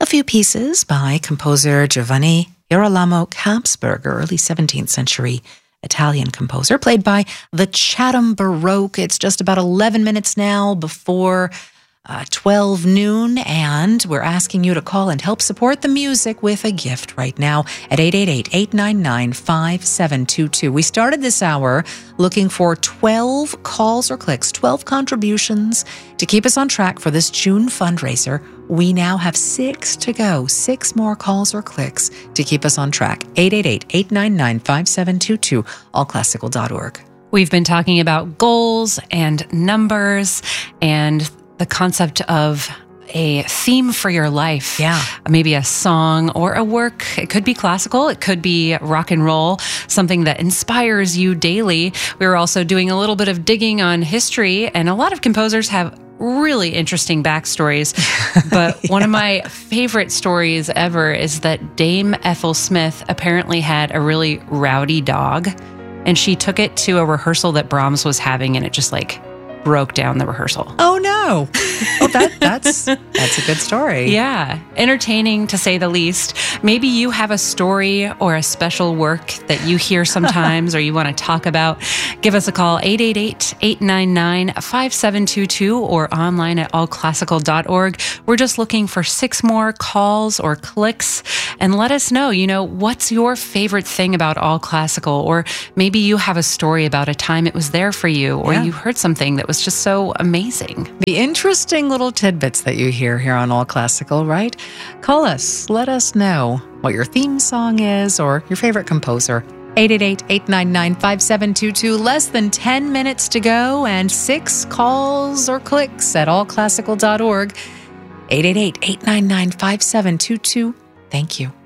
A few pieces by composer Giovanni Girolamo Habsburger, early 17th century Italian composer, played by the Chatham Baroque. It's just about 11 minutes now before 12 noon, and we're asking you to call and help support the music with a gift right now at 888-899-5722. We started this hour looking for 12 calls or clicks, 12 contributions to keep us on track for this June fundraiser. We now have 6 to go, 6 more calls or clicks to keep us on track. 888-899-5722, allclassical.org. We've been talking about goals and numbers and the concept of a theme for your life. Yeah. Maybe a song or a work. It could be classical. It could be rock and roll, something that inspires you daily. We were also doing a little bit of digging on history, and a lot of composers have really interesting backstories. But one of my favorite stories ever is that Dame Ethel Smith apparently had a really rowdy dog, and she took it to a rehearsal that Brahms was having, and it just broke down the rehearsal. Oh no. Well, that's a good story. Yeah. Entertaining to say the least. Maybe you have a story or a special work that you hear sometimes or you want to talk about. Give us a call, 888-899-5722 or online at allclassical.org. We're just looking for 6 more calls or clicks, and let us know, what's your favorite thing about All Classical, or maybe you have a story about a time it was there for you, or you heard something that was just so amazing. The interesting little tidbits that you hear here on All Classical, right? Call us. Let us know what your theme song is or your favorite composer. 888-899-5722. Less than 10 minutes to go and 6 calls or clicks at allclassical.org. 888-899-5722. Thank you.